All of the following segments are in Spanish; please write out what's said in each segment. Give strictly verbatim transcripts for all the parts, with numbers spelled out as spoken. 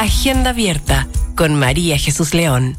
Agenda Abierta con María Jesús León.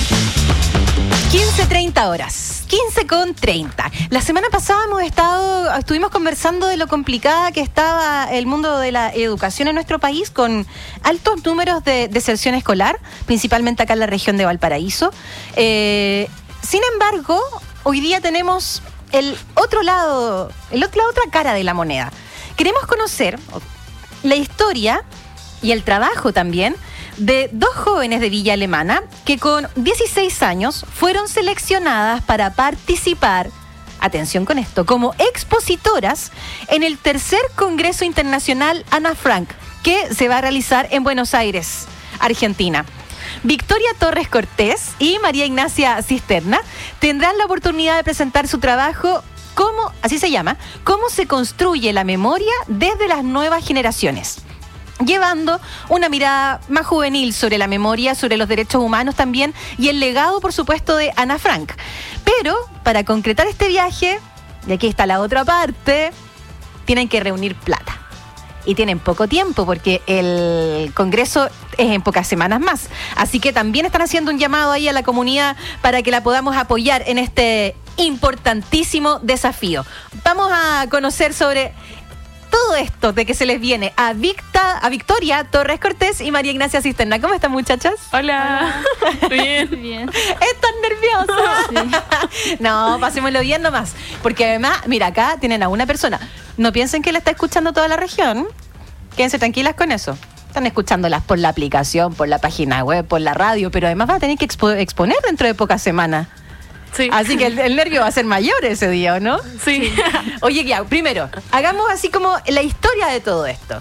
quince treinta horas. quince con treinta. La semana pasada hemos estado, estuvimos conversando de lo complicada que estaba el mundo de la educación en nuestro país, con altos números de deserción escolar, principalmente acá en la región de Valparaíso. Eh, sin embargo, hoy día tenemos el otro lado, el otro, la otra cara de la moneda. Queremos conocer la historia y el trabajo también de dos jóvenes de Villa Alemana que con dieciséis años fueron seleccionadas para participar, atención con esto, como expositoras en el tercer Congreso Internacional Ana Frank, que se va a realizar en Buenos Aires, Argentina. Victoria Torres Cortés y María Ignacia Cisterna tendrán la oportunidad de presentar su trabajo como, así se llama, cómo se construye la memoria desde las nuevas generaciones, llevando una mirada más juvenil sobre la memoria, sobre los derechos humanos también, y el legado, por supuesto, de Ana Frank. Pero, para concretar este viaje, y aquí está la otra parte, tienen que reunir plata. Y tienen poco tiempo, porque el Congreso es en pocas semanas más. Así que también están haciendo un llamado ahí a la comunidad para que la podamos apoyar en este importantísimo desafío. Vamos a conocer sobre todo esto de que se les viene a, Victa, a Victoria Torres Cortés y María Ignacia Cisterna. ¿Cómo están, muchachas? Hola. Hola. Bien. Bien. ¿Están nerviosas? Sí. No, pasémoslo bien nomás. Porque además, mira, acá tienen a una persona. No piensen que la está escuchando toda la región. Quédense tranquilas con eso. Están escuchándolas por la aplicación, por la página web, por la radio, pero además van a tener que expo- exponer dentro de pocas semanas. Sí. Así que el, el nervio va a ser mayor ese día, ¿no? Sí. sí. Oye, ya, primero, hagamos así como la historia de todo esto.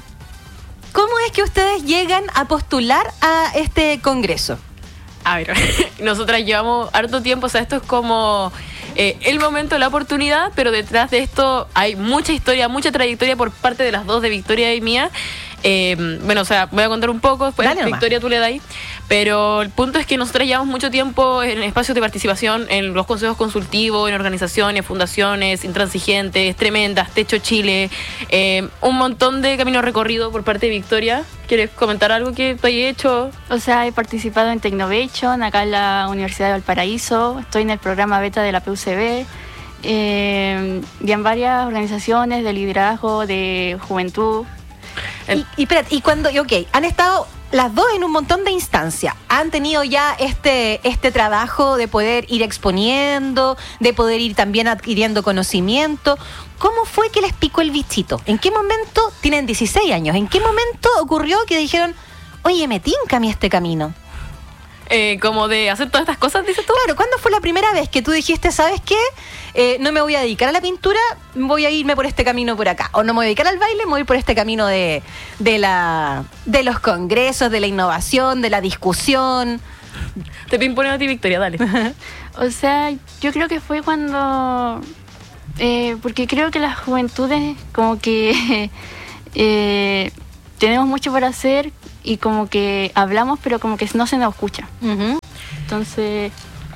¿Cómo es que ustedes llegan a postular a este congreso? A ver, nosotras llevamos harto tiempo, o sea, esto es como eh, el momento, la oportunidad, pero detrás de esto hay mucha historia, mucha trayectoria por parte de las dos, de Victoria y mía. Eh, bueno, o sea, voy a contar un poco, después Dale Victoria nomás. Tú le das. Pero el punto es que nosotros llevamos mucho tiempo en espacios de participación, en los consejos consultivos, en organizaciones, fundaciones, intransigentes, tremendas, Techo Chile, eh, un montón de camino recorrido por parte de Victoria. ¿Quieres comentar algo que tú hayas hecho? O sea, he participado en Tecnovation, acá en la Universidad de Valparaíso, estoy en el programa beta de la P U C B, eh, y en varias organizaciones de liderazgo, de juventud. Y, y, espérate, y cuando, y ok, han estado las dos en un montón de instancias, han tenido ya este, este trabajo de poder ir exponiendo, de poder ir también adquiriendo conocimiento. ¿Cómo fue que les picó el bichito? ¿En qué momento, tienen dieciséis años, en qué momento ocurrió que dijeron, oye, me tinca a mí este camino? Eh, como de hacer todas estas cosas, dices tú. Claro, ¿cuándo fue la primera vez que tú dijiste, ¿sabes qué? Eh, no me voy a dedicar a la pintura, voy a irme por este camino por acá. O no me voy a dedicar al baile, me voy por este camino de, de, la, de los congresos, de la innovación, de la discusión. Te pimponeo a ti, Victoria, dale. O sea, yo creo que fue cuando... Eh, porque creo que las juventudes como que eh, tenemos mucho por hacer y como que hablamos, pero como que no se nos escucha. Uh-huh. Entonces...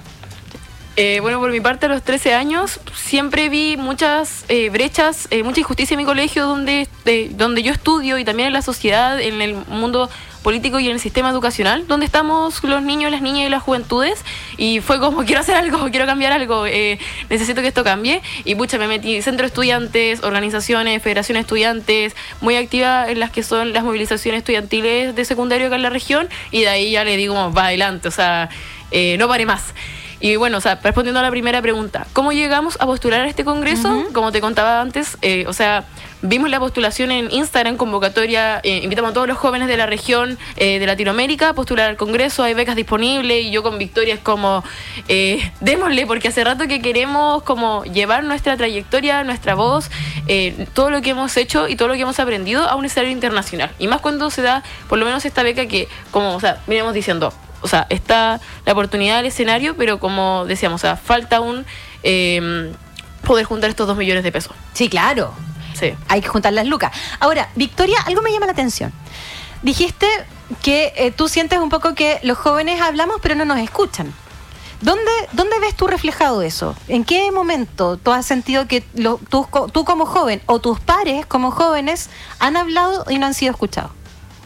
Eh, bueno, por mi parte, a los trece años, siempre vi muchas eh, brechas, eh, mucha injusticia en mi colegio, donde, de, donde yo estudio, y también en la sociedad, en el mundo político y en el sistema educacional, donde estamos los niños, las niñas y las juventudes. Y fue como, quiero hacer algo, quiero cambiar algo, eh, necesito que esto cambie. Y pucha, me metí en centros de estudiantes, organizaciones, federaciones de estudiantes, muy activa en las que son las movilizaciones estudiantiles de secundario acá en la región, y de ahí ya le digo, va adelante, o sea, eh, no pare más. Y bueno, o sea, respondiendo a la primera pregunta, ¿cómo llegamos a postular a este congreso? Uh-huh. Como te contaba antes, eh, o sea, vimos la postulación en Instagram, convocatoria, eh, invitamos a todos los jóvenes de la región eh, de Latinoamérica a postular al congreso, hay becas disponibles, y yo con Victoria es como, eh, démosle, porque hace rato que queremos como llevar nuestra trayectoria, nuestra voz, eh, todo lo que hemos hecho y todo lo que hemos aprendido a un escenario internacional. Y más cuando se da, por lo menos esta beca que, como, o sea, venimos diciendo, o sea, está la oportunidad del escenario, pero como decíamos, o sea, falta aún eh, poder juntar estos dos millones de pesos. Sí, claro. Sí. Hay que juntar las lucas. Ahora, Victoria, algo me llama la atención. Dijiste que eh, tú sientes un poco que los jóvenes hablamos, pero no nos escuchan. ¿Dónde, dónde ves tú reflejado eso? ¿En qué momento tú has sentido que lo, tú, tú como joven o tus pares como jóvenes han hablado y no han sido escuchados?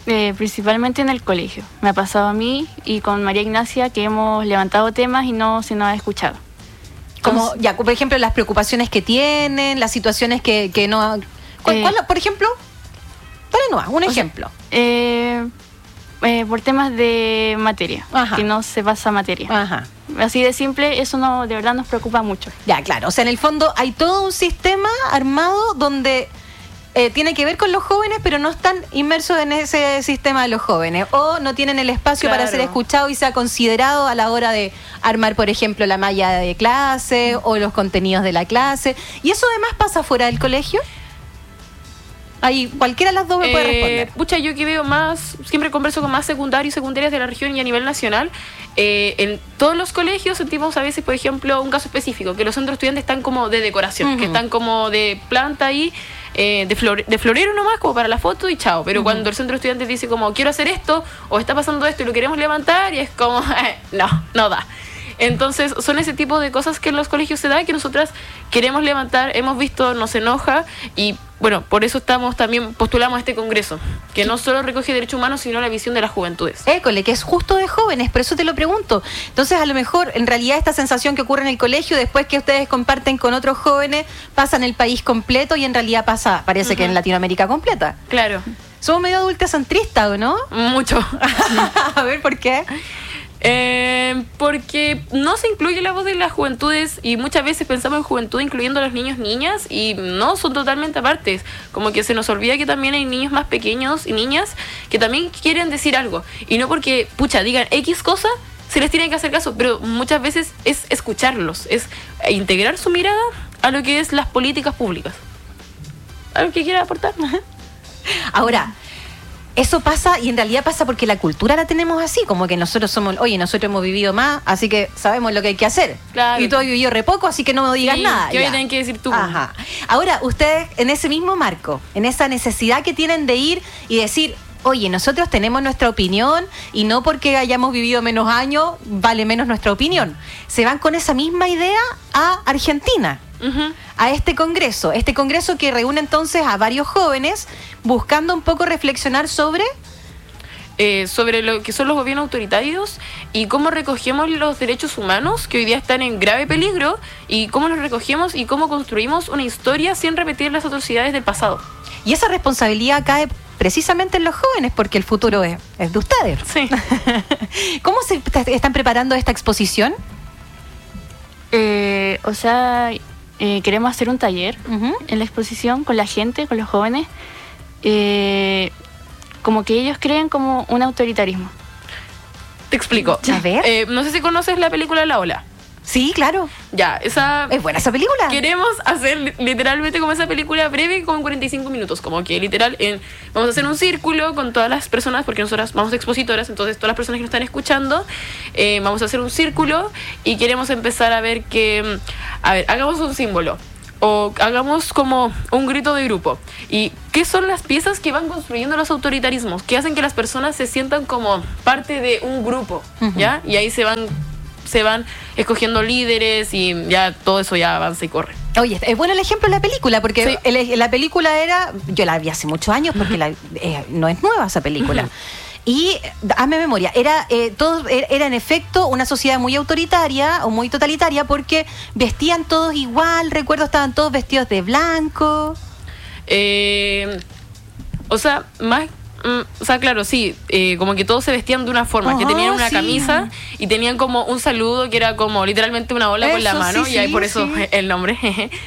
Eh, principalmente en el colegio. Me ha pasado a mí y con María Ignacia que hemos levantado temas y no se nos ha escuchado. Como, Entonces, ya, por ejemplo, las preocupaciones que tienen, las situaciones que, que no... ¿Cuál, Eh, cuál, por ejemplo? Dale nomás, un ejemplo. eh, eh, por temas de materia, Ajá. que no se pasa materia. Ajá. Así de simple, eso no, de verdad nos preocupa mucho. Ya, claro. O sea, en el fondo hay todo un sistema armado donde eh, tiene que ver con los jóvenes, pero no están inmersos en ese sistema de los jóvenes. O no tienen el espacio Claro. para ser escuchados y sea considerado a la hora de armar, por ejemplo, la malla de clase o los contenidos de la clase. ¿Y eso además pasa fuera del colegio? Ahí cualquiera de las dos me puede Eh, responder. pucha, yo que veo más, siempre converso con más secundarios y secundarias de la región y a nivel nacional. Eh, en todos los colegios sentimos a veces, por ejemplo, un caso específico, que los centros estudiantes están como de decoración, Ujú. que están como de planta ahí, eh, de, flore- de florero nomás, como para la foto y chao. Pero cuando el centro de estudiantes dice como, quiero hacer esto, o está pasando esto y lo queremos levantar, y es como, eh, no, no da. Entonces son ese tipo de cosas que en los colegios se da, que nosotras queremos levantar, hemos visto, nos enoja y bueno, por eso estamos también postulamos a este congreso, que no solo recoge derechos humanos, sino la visión de las juventudes. École, que es justo de jóvenes, por eso te lo pregunto. Entonces, a lo mejor, en realidad, esta sensación que ocurre en el colegio, después que ustedes comparten con otros jóvenes, pasa en el país completo y en realidad pasa, parece que en Latinoamérica completa. Claro, Somos medio adultocentristas, ¿o no? mucho. A ver, ¿por qué? Eh, porque no se incluye la voz de las juventudes y muchas veces pensamos en juventud incluyendo a los niños, niñas y no, son totalmente apartes. Como que se nos olvida que también hay niños más pequeños y niñas que también quieren decir algo. Y no porque, pucha, digan X cosa, se les tiene que hacer caso, pero muchas veces es escucharlos, es integrar su mirada a lo que es las políticas públicas. ¿Algo que quiera aportar? Ahora, eso pasa y en realidad pasa porque la cultura la tenemos así, como que nosotros somos, oye, nosotros hemos vivido más, así que sabemos lo que hay que hacer. Claro. Y tú has vivido re poco, así que no me digas Sí, nada. ¿qué hoy ya. tienen que decir tú? Ajá. Ahora, ustedes en ese mismo marco, en esa necesidad que tienen de ir y decir, oye, nosotros tenemos nuestra opinión y no porque hayamos vivido menos años vale menos nuestra opinión. Se van con esa misma idea a Argentina. Ujú. A este congreso, este congreso que reúne entonces a varios jóvenes buscando un poco reflexionar sobre... Eh, sobre lo que son los gobiernos autoritarios y cómo recogemos los derechos humanos que hoy día están en grave peligro y cómo los recogemos y cómo construimos una historia sin repetir las atrocidades del pasado. Y esa responsabilidad cae precisamente en los jóvenes porque el futuro es, es de ustedes. Sí. ¿Cómo se est- están preparando esta exposición? Eh, o sea, eh, queremos hacer un taller Ujú. en la exposición con la gente, con los jóvenes, eh, como que ellos creen como un autoritarismo. Te explico. A ver. Eh, no sé si conoces la película La Ola. Sí, claro. Ya, esa... Es buena esa película. Queremos hacer li- literalmente como esa película breve, como en cuarenta y cinco minutos, como que literal, en, vamos a hacer un círculo con todas las personas, porque nosotras vamos expositoras, entonces todas las personas que nos están escuchando, eh, vamos a hacer un círculo y queremos empezar a ver que, mm, a ver, hagamos un símbolo o hagamos como un grito de grupo. ¿Y qué son las piezas que van construyendo los autoritarismos? Que hacen que las personas se sientan como parte de un grupo, Ujú. ¿ya? Y ahí se van se van escogiendo líderes y ya todo eso ya avanza y corre. Oye, es bueno el ejemplo de la película, porque Sí. el- la película era, yo la vi hace muchos años, porque la- eh, no es nueva esa película. Y, hazme memoria, era, eh, todo, era, era en efecto una sociedad muy autoritaria o muy totalitaria, porque vestían todos igual, recuerdo, estaban todos vestidos de blanco. Eh, o sea, más... mm, o sea, claro, sí, eh, como que todos se vestían de una forma, que Ajá, tenían una sí. camisa y tenían como un saludo que era como literalmente una ola con la Eso, mano, sí, y ahí sí, por eso sí. el nombre.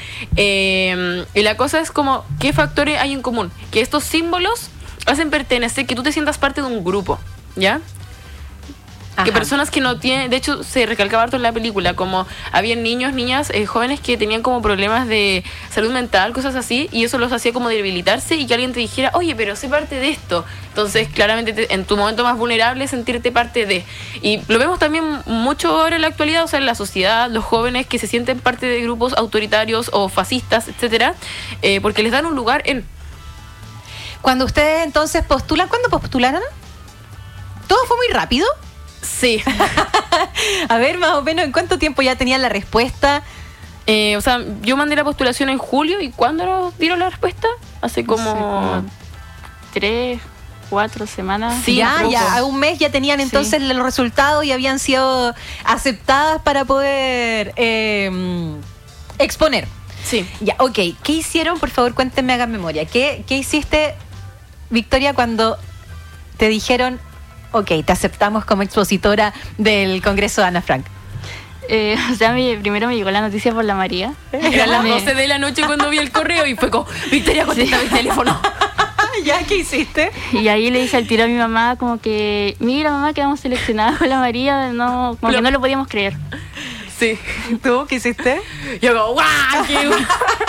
Eh, y la cosa es como, ¿qué factores hay en común? Que estos símbolos hacen pertenecer, que tú te sientas parte de un grupo, ¿ya? Que Ajá. personas que no tienen, de hecho se recalcaba harto en la película, como habían niños, niñas, eh, jóvenes que tenían como problemas de salud mental, cosas así, y eso los hacía como debilitarse y que alguien te dijera, oye, pero sé parte de esto. Entonces, claramente te- en tu momento más vulnerable sentirte parte de. Y lo vemos también mucho ahora en la actualidad, o sea, en la sociedad, los jóvenes que se sienten parte de grupos autoritarios o fascistas, etcétera, eh, porque les dan un lugar en... Cuando ustedes entonces postulan, ¿cuándo postularon? ¿Todo fue muy rápido? Sí. A ver, más o menos, ¿en cuánto tiempo ya tenían la respuesta? Eh, o sea, yo mandé la postulación en julio y ¿cuándo nos dieron la respuesta? Hace No sé, como... como tres, cuatro semanas. Sí, ya, un poco. ya, a un mes ya tenían entonces Sí. los resultados y habían sido aceptadas para poder eh, exponer. Sí. Ya, ok. ¿Qué hicieron? Por favor, cuéntenme, hagan memoria. ¿Qué, qué hiciste, Victoria, cuando te dijeron, ok, te aceptamos como expositora del Congreso de Ana Frank? Eh, o sea, me- primero me llegó la noticia por la María. Eran las Me- doce de la noche cuando vi el correo y fue como, Victoria, contesta mi teléfono. ¿Ya? ¿Qué hiciste? Y ahí le dije al tiro a mi mamá como que, mira mamá, quedamos seleccionadas con la María, no, como que no lo podíamos creer. Sí. ¿Tú qué hiciste? Yo como, ¡guau! qué guay".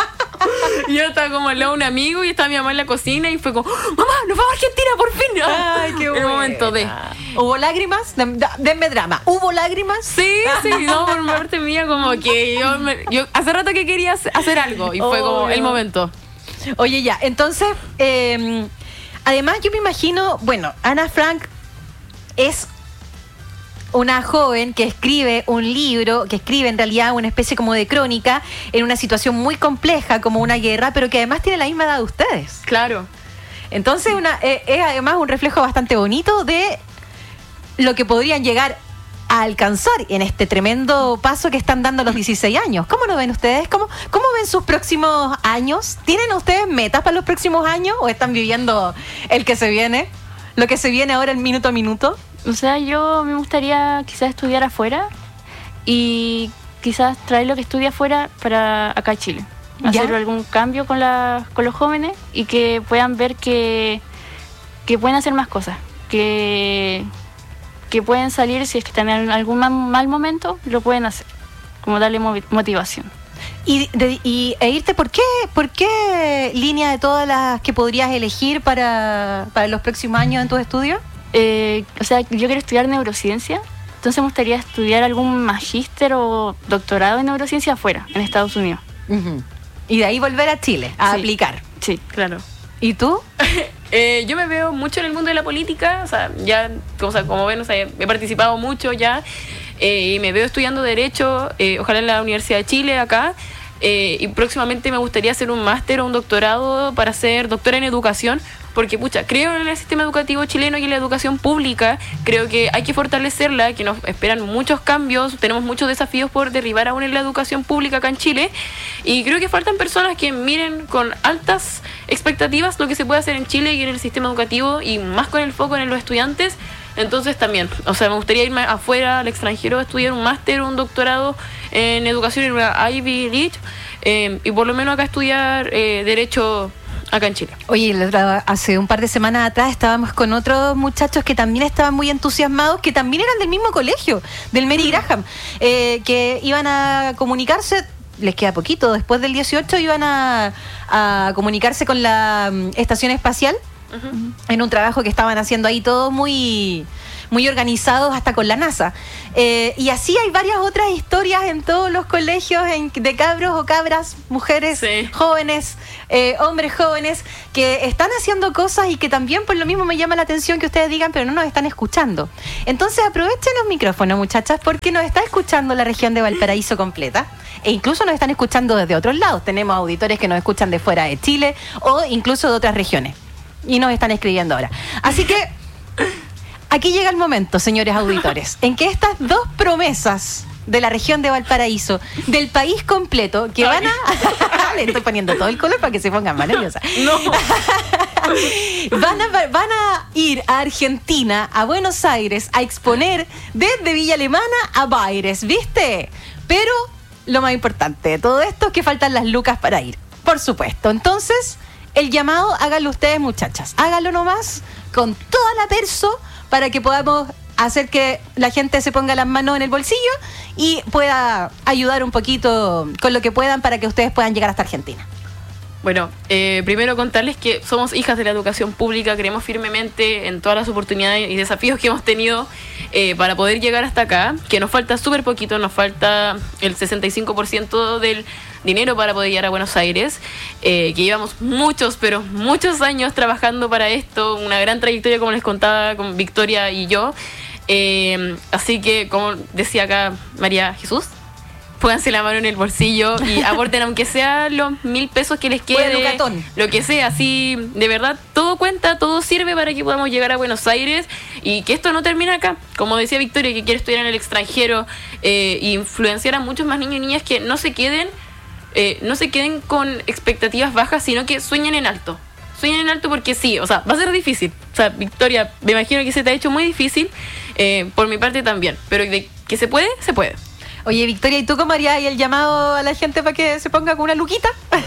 Yo estaba como al lado de un amigo y estaba mi mamá en la cocina y fue como, ¡mamá, nos vamos a Argentina por fin! Ay, qué El momento de... ¿Hubo lágrimas? Dem- da- Denme drama. ¿Hubo lágrimas? Sí, sí, no, por parte mía como que yo, me- yo hace rato que quería hace- hacer algo y fue como Obvio. el momento. Oye, ya, entonces, eh, además yo me imagino, bueno, Ana Frank es una joven que escribe un libro, que escribe en realidad una especie como de crónica en una situación muy compleja como una guerra, pero que además tiene la misma edad de ustedes. Claro. Entonces una, eh, es además un reflejo bastante bonito de lo que podrían llegar a alcanzar en este tremendo paso que están dando a los dieciséis años. ¿Cómo lo ven ustedes? ¿Cómo, cómo ven sus próximos años? ¿Tienen ustedes metas para los próximos años o están viviendo el que se viene? Lo que se viene ahora el minuto a minuto. O sea, yo me gustaría quizás estudiar afuera y quizás traer lo que estudia afuera para acá a Chile. ¿Ya? Hacer algún cambio con, la, con los jóvenes y que puedan ver que, que pueden hacer más cosas, que, que pueden salir si es que están en algún mal, mal momento, lo pueden hacer, como darle movi- motivación. Y, de- y e irte, ¿por qué, ¿por qué línea de todas las que podrías elegir para, para los próximos años en tus estudios? Eh, o sea, yo quiero estudiar neurociencia, entonces me gustaría estudiar algún magíster o doctorado en neurociencia afuera, en Estados Unidos. Ujú. Y de ahí volver a Chile a Sí. aplicar. Sí. Claro. ¿Y tú? Eh, yo me veo mucho en el mundo de la política, o sea, ya, o sea, como ven, o sea, he participado mucho ya, eh, y me veo estudiando Derecho, eh, ojalá en la Universidad de Chile, acá, eh, y próximamente me gustaría hacer un máster o un doctorado para ser doctora en educación, porque, pucha, creo en el sistema educativo chileno y en la educación pública, creo que hay que fortalecerla, que nos esperan muchos cambios, tenemos muchos desafíos por derribar aún en la educación pública acá en Chile, y creo que faltan personas que miren con altas expectativas lo que se puede hacer en Chile y en el sistema educativo, y más con el foco en los estudiantes. Entonces también, o sea, me gustaría irme afuera, al extranjero, a estudiar un máster o un doctorado en educación en una Ivy League, eh, y por lo menos acá estudiar eh, Derecho acá en Chile. Oye, la otra- hace un par de semanas atrás estábamos con otros muchachos que también estaban muy entusiasmados, que también eran del mismo colegio, del Mary Graham, eh, que iban a comunicarse, les queda poquito, después del dieciocho iban a, a comunicarse con la mm, estación espacial en un trabajo que estaban haciendo ahí todos muy, muy organizados hasta con la NASA. Eh, y así hay varias otras historias en todos los colegios en- de cabros o cabras, mujeres Sí. jóvenes, eh, hombres jóvenes, que están haciendo cosas y que también por lo mismo me llama la atención que ustedes digan, pero no nos están escuchando. Entonces aprovechen los micrófonos, muchachas, porque nos está escuchando la región de Valparaíso completa. E incluso nos están escuchando desde otros lados. Tenemos auditores que nos escuchan de fuera de Chile o incluso de otras regiones. Y nos están escribiendo ahora. Así que aquí llega el momento, señores auditores, en que estas dos promesas de la región de Valparaíso, del país completo, que van a... Le estoy poniendo todo el color para que se pongan más nerviosas. No. Van a, van a ir a Argentina, a Buenos Aires, a exponer desde Villa Alemana a Baires, ¿viste? Pero lo más importante de todo esto es que faltan las lucas para ir, por supuesto. Entonces, el llamado, háganlo ustedes, muchachas. Háganlo nomás con toda la perso para que podamos hacer que la gente se ponga las manos en el bolsillo y pueda ayudar un poquito con lo que puedan para que ustedes puedan llegar hasta Argentina. Bueno, eh, primero contarles que somos hijas de la educación pública, creemos firmemente en todas las oportunidades y desafíos que hemos tenido eh, para poder llegar hasta acá, que nos falta súper poquito, nos falta el sesenta y cinco por ciento del dinero para poder llegar a Buenos Aires, eh, que llevamos muchos, pero muchos años trabajando para esto, una gran trayectoria como les contaba con Victoria y yo, eh, así que como decía acá María Jesús, pónganse la mano en el bolsillo y aporten aunque sea los mil pesos que les quede, Bueno, lo que sea, así de verdad todo cuenta, todo sirve para que podamos llegar a Buenos Aires y que esto no termine acá. Como decía Victoria, que quiere estudiar en el extranjero eh, e influenciar a muchos más niños y niñas que no se queden, eh, no se queden con expectativas bajas, sino que sueñen en alto. Sueñen en alto porque sí, o sea, va a ser difícil. O sea, Victoria, me imagino que se te ha hecho muy difícil, eh, por mi parte también, pero de que se puede, se puede. Oye, Victoria, ¿y tú cómo harías el llamado a la gente para que se ponga con una luquita?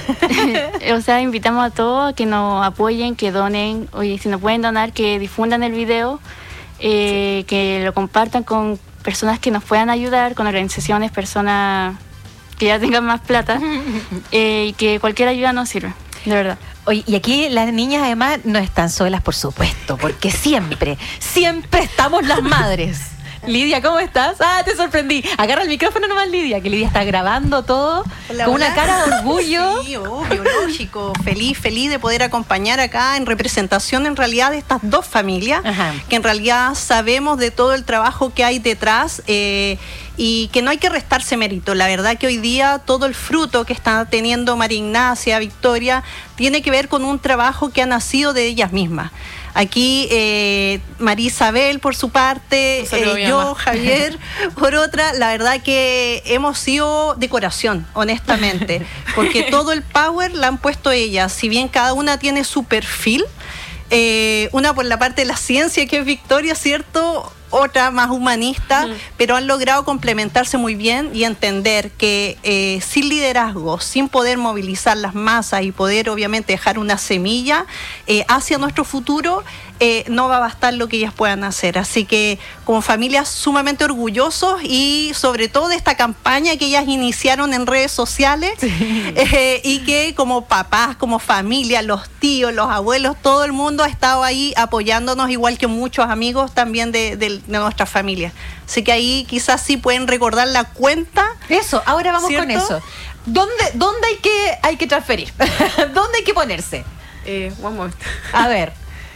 O sea, invitamos a todos a que nos apoyen, que donen. Oye, si no pueden donar, que difundan el video, eh, sí. que lo compartan con personas que nos puedan ayudar, con organizaciones, personas que ya tengan más plata, eh, y que cualquier ayuda nos sirve, de verdad. Oye, y aquí las niñas además no están solas, por supuesto, porque siempre, siempre estamos las madres. Lidia, ¿cómo estás? Ah, te sorprendí. Agarra el micrófono nomás, Lidia, que Lidia está grabando todo hola, con hola. una cara de orgullo. Sí, obvio, lógico. Feliz, feliz de poder acompañar acá en representación en realidad de estas dos familias, Ajá. que en realidad sabemos de todo el trabajo que hay detrás eh, y que no hay que restarse mérito. La verdad que hoy día todo el fruto que está teniendo María Ignacia, Victoria, tiene que ver con un trabajo que ha nacido de ellas mismas. Aquí eh, María Isabel por su parte, eh, yo, Javier, por otra, la verdad que hemos sido decoración, honestamente, porque todo el power la han puesto ellas, si bien cada una tiene su perfil, eh, una por la parte de la ciencia que es Victoria, ¿cierto?, otra más humanista, mm. pero han logrado complementarse muy bien y entender que eh, sin liderazgo, sin poder movilizar las masas y poder obviamente dejar una semilla eh, hacia nuestro futuro, eh, no va a bastar lo que ellas puedan hacer. Así que como familias sumamente orgullosos y sobre todo de esta campaña que ellas iniciaron en redes sociales, sí. eh, y que como papás, como familia, los tíos, los abuelos, todo el mundo ha estado ahí apoyándonos, igual que muchos amigos también de, de, de nuestra familia. Así que ahí quizás sí pueden recordar la cuenta. Eso, ahora vamos, ¿cierto?, con eso. ¿Dónde, dónde hay que hay que transferir? ¿Dónde hay que ponerse? Eh, one moment. A ver.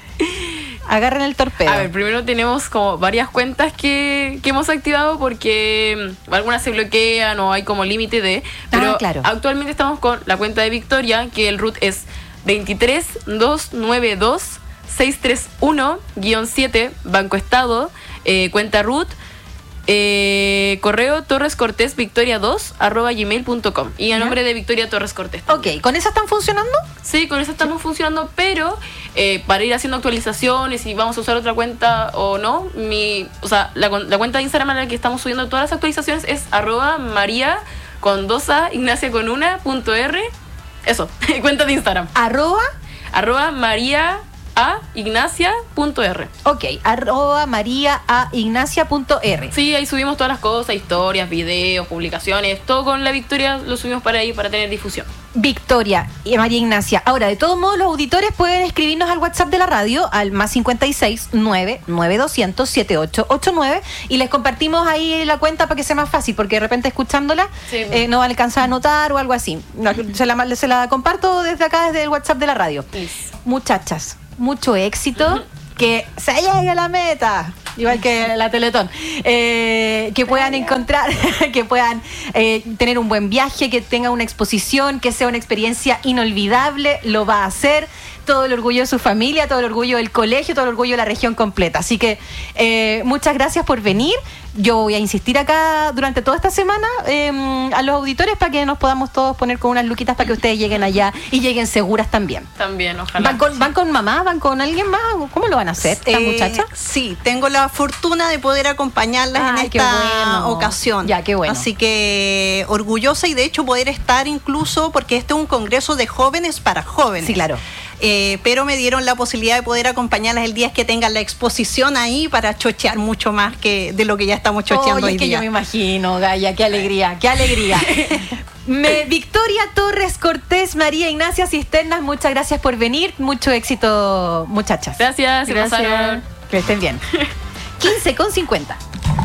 Agarren el torpedo. A ver, primero tenemos como varias cuentas que, que hemos activado porque algunas se bloquean o hay como límite de... Pero ah, claro. Actualmente estamos con la cuenta de Victoria, que el root es veintitrés doscientos noventa y dos seiscientos treinta y uno guión siete, Banco Estado, eh, cuenta root, eh, correo Torres Cortés Victoria dos arroba gmail punto com y a nombre de Victoria Torres Cortés también. Ok, ¿con esa están funcionando? Sí, con esa estamos funcionando, pero eh, para ir haciendo actualizaciones y vamos a usar otra cuenta o no, mi, o sea, la, la cuenta de Instagram en la que estamos subiendo todas las actualizaciones es arroba María con dos A, Ignacia con una, punto R, eso, cuenta de Instagram. Arroba arroba María a Ignacia punto R. Ok, arroba María a Ignacia punto R. Sí, ahí subimos todas las cosas, historias, videos, publicaciones, todo con la Victoria lo subimos para ahí para tener difusión. Victoria y María Ignacia. Ahora, de todos modos, los auditores pueden escribirnos al WhatsApp de la radio, al más cincuenta y seis nueve nueve doscientos setenta y ocho ochenta y nueve, y les compartimos ahí la cuenta para que sea más fácil, porque de repente escuchándola sí. eh, no van a alcanzar a anotar o algo así. Se la, se la comparto desde acá, desde el WhatsApp de la radio. Yes. Muchachas, mucho éxito, uh-huh. que se llegue a la meta, igual que la Teletón, eh, que puedan encontrar, que puedan eh, tener un buen viaje, que tengan una exposición, que sea una experiencia inolvidable, lo va a hacer. Todo el orgullo de su familia, todo el orgullo del colegio, todo el orgullo de la región completa. Así que eh, muchas gracias por venir. Yo voy a insistir acá durante toda esta semana eh, a los auditores para que nos podamos todos poner con unas luquitas para que ustedes lleguen allá y lleguen seguras también. También, ojalá. ¿Van con, sí. ¿van con mamá? ¿Van con alguien más? ¿Cómo lo van a hacer estas eh, muchachas? Sí, tengo la fortuna de poder acompañarlas Ay, en esta bueno. ocasión. Ya, qué bueno. Así que orgullosa y de hecho poder estar incluso, porque este es un congreso de jóvenes para jóvenes. Sí, claro. Eh, pero me dieron la posibilidad de poder acompañarlas el día que tengan la exposición ahí para chochear mucho más que de lo que ya estamos chocheando Oye, hoy que día. Yo me imagino, Gaya, qué alegría, qué alegría. me, Victoria Torres Cortés, María Ignacia Cisternas, muchas gracias por venir, mucho éxito, muchachas. Gracias, gracias. gracias. Que estén bien. quince con cincuenta.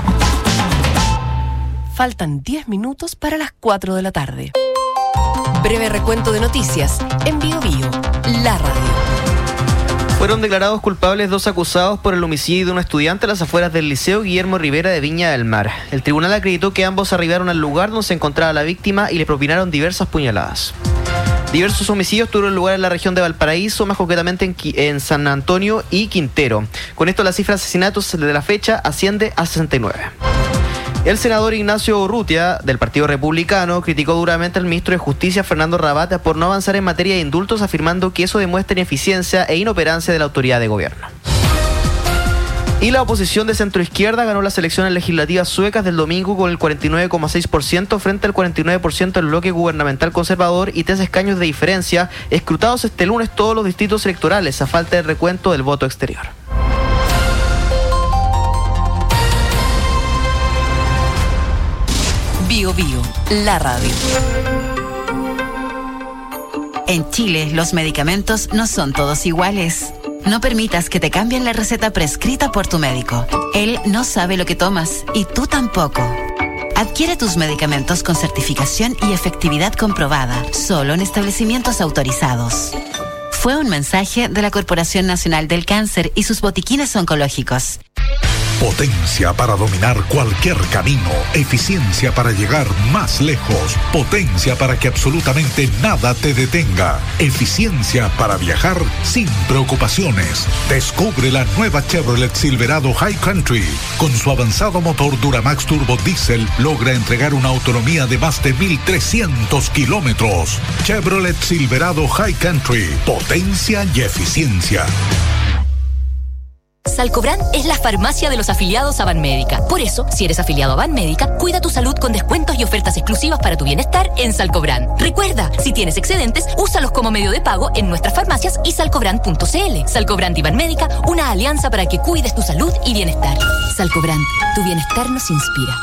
Faltan diez minutos para las cuatro de la tarde. Breve recuento de noticias en Bio Bio, la radio. Fueron declarados culpables dos acusados por el homicidio de un estudiante a las afueras del Liceo Guillermo Rivera de Viña del Mar. El tribunal acreditó que ambos arribaron al lugar donde se encontraba la víctima y le propinaron diversas puñaladas. Diversos homicidios tuvieron lugar en la región de Valparaíso, más concretamente en, en San Antonio y Quintero. Con esto la cifra de asesinatos de la fecha asciende a sesenta y nueve. El senador Ignacio Urrutia, del Partido Republicano, criticó duramente al ministro de Justicia, Fernando Rabata, por no avanzar en materia de indultos, afirmando que eso demuestra ineficiencia e inoperancia de la autoridad de gobierno. Y la oposición de centroizquierda ganó las elecciones legislativas suecas del domingo con el cuarenta y nueve coma seis por ciento frente al cuarenta y nueve por ciento del bloque gubernamental conservador y tres escaños de diferencia, escrutados este lunes todos los distritos electorales a falta de recuento del voto exterior. Bio Bio, la radio. En Chile, los medicamentos no son todos iguales. No permitas que te cambien la receta prescrita por tu médico. Él no sabe lo que tomas y tú tampoco. Adquiere tus medicamentos con certificación y efectividad comprobada, solo en establecimientos autorizados. Fue un mensaje de la Corporación Nacional del Cáncer y sus botiquines oncológicos. Potencia para dominar cualquier camino, eficiencia para llegar más lejos, potencia para que absolutamente nada te detenga, eficiencia para viajar sin preocupaciones. Descubre la nueva Chevrolet Silverado High Country. Con su avanzado motor Duramax Turbo Diesel logra entregar una autonomía de más de mil trescientos kilómetros. Chevrolet Silverado High Country, potencia y eficiencia. Salcobran es la farmacia de los afiliados a Banmédica. Por eso, si eres afiliado a Banmédica, cuida tu salud con descuentos y ofertas exclusivas para tu bienestar en Salcobran. Recuerda, si tienes excedentes, úsalos como medio de pago en nuestras farmacias y salcobran punto c l. Salcobran y Banmédica, una alianza para que cuides tu salud y bienestar. Salcobran, tu bienestar nos inspira.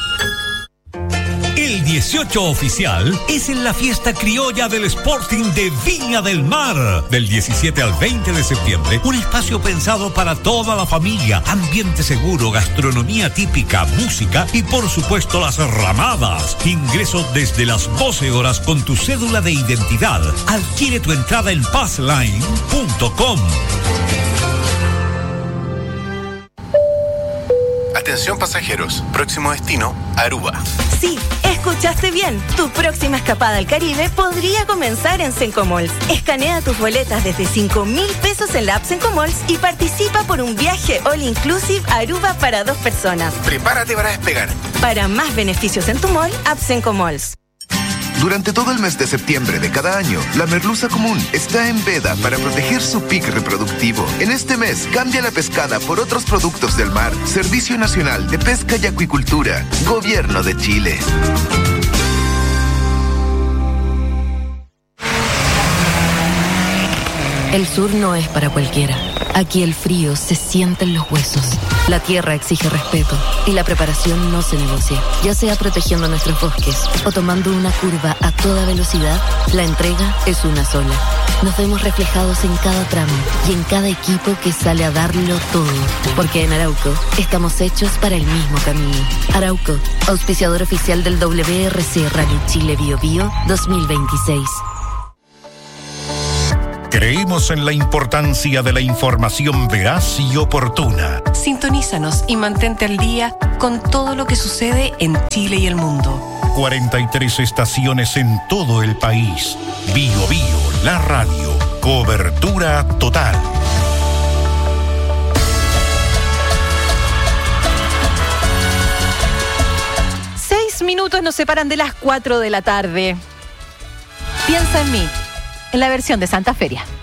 El dieciocho oficial es en la fiesta criolla del Sporting de Viña del Mar. Del diecisiete al veinte de septiembre, un espacio pensado para toda la familia. Ambiente seguro, gastronomía típica, música y por supuesto las ramadas. Ingreso desde las doce horas con tu cédula de identidad. Adquiere tu entrada en passline punto com. Atención pasajeros, próximo destino, Aruba. Sí, escuchaste bien. Tu próxima escapada al Caribe podría comenzar en Sencomalls. Escanea tus boletas desde cinco mil pesos en la app Sencomalls y participa por un viaje all inclusive a Aruba para dos personas. Prepárate para despegar. Para más beneficios en tu mall, app Sencomalls. Durante todo el mes de septiembre de cada año, la merluza común está en veda para proteger su pic reproductivo. En este mes, cambia la pescada por otros productos del mar. Servicio Nacional de Pesca y Acuicultura. Gobierno de Chile. El sur no es para cualquiera. Aquí el frío se siente en los huesos. La tierra exige respeto y la preparación no se negocia. Ya sea protegiendo nuestros bosques o tomando una curva a toda velocidad, la entrega es una sola. Nos vemos reflejados en cada tramo y en cada equipo que sale a darlo todo. Porque en Arauco estamos hechos para el mismo camino. Arauco, auspiciador oficial del W R C Rally Chile Bio Bio dos mil veintiséis. Creemos en la importancia de la información veraz y oportuna. Sintonízanos y mantente al día con todo lo que sucede en Chile y el mundo. cuarenta y tres estaciones en todo el país. Bio Bio, la radio. Cobertura total. Seis minutos nos separan de las cuatro de la tarde. Piensa en mí, en la versión de Santa Feria.